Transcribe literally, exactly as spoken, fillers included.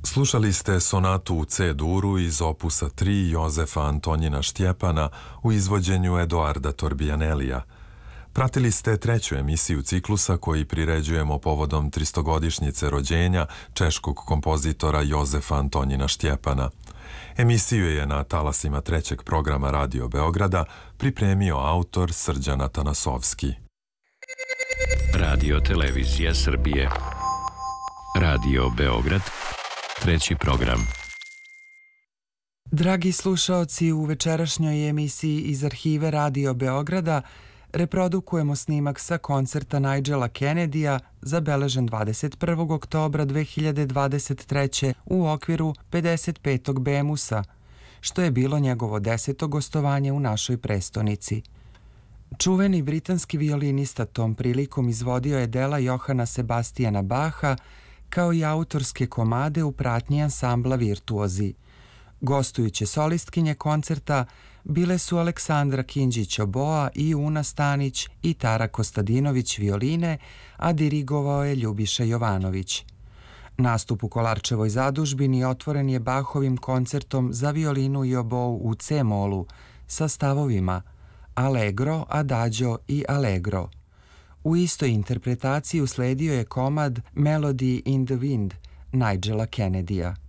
Slušali ste sonatu u C-duru iz opusa tri Jozefa Antonjina Štjepana u izvođenju Eduarda Torbijanelija. Pratili ste treću emisiju ciklusa koji priređujemo povodom tristogodišnjice rođenja češkog kompozitora Jozefa Antonjina Štjepana. Emisiju je na talasima trećeg programa Radio Beograda pripremio autor Srđan Atanasovski. Radio Televizija Srbije. Radio Beograd. Treći program. Dragi slušaoci, u večerašnjoj emisiji iz arhive Radio Beograda reprodukujemo snimak sa koncerta Nigela Kennedyja zabeležen dvadeset prvog oktobra dve hiljade dvadeset treće. u okviru pedeset petog Bemusa, što je bilo njegovo deseto gostovanje u našoj prestonici. Čuveni britanski violinista tom prilikom izvodio je dela Johana Sebastijana Baha, kao i autorske komade u pratnji ansambla Virtuozi. Gostujuće solistkinje koncerta bile su Aleksandra Kinđić-Oboa i Una Stanić i Tara Kostadinović violine, a dirigovao je Ljubiša Jovanović. Nastup u Kolarčevoj zadužbini otvoren je Bachovim koncertom za violinu i obou u C-molu sa stavovima Allegro, Adagio i Allegro. U istoj interpretaciji usledio je komad Melody in the Wind Nigela Kennedyja.